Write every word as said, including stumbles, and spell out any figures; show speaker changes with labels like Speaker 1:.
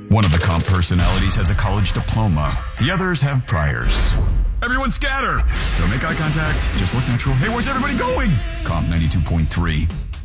Speaker 1: One of the comp personalities has a college diploma. The others have priors. Everyone scatter! Don't make eye contact. Just look natural. Hey, where's everybody going? Comp ninety-two point three.